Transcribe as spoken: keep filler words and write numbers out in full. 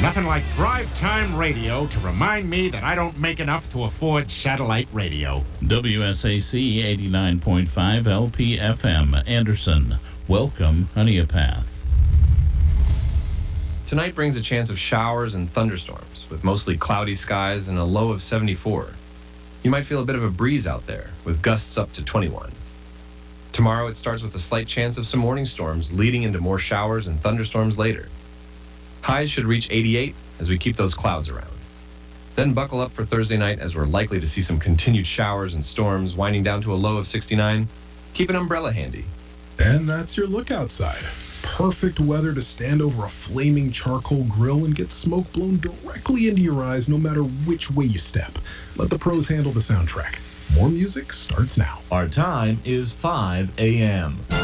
Nothing like drive time radio to remind me that I don't make enough to afford satellite radio. W S A C eighty-nine point five L P F M, Anderson. Welcome, Honeypath. Tonight brings a chance of showers and thunderstorms, with mostly cloudy skies and a low of seventy-four. You might feel a bit of a breeze out there, with gusts up to twenty-one. Tomorrow it starts with a slight chance of some morning storms, leading into more showers and thunderstorms later. Highs should reach eighty-eight as we keep those clouds around. Then buckle up for Thursday night, as we're likely to see some continued showers and storms, winding down to a low of sixty-nine. Keep an umbrella handy. And that's your look outside. Perfect weather to stand over a flaming charcoal grill and get smoke blown directly into your eyes no matter which way you step. Let the pros handle the soundtrack. More music starts now. Our time is five a.m.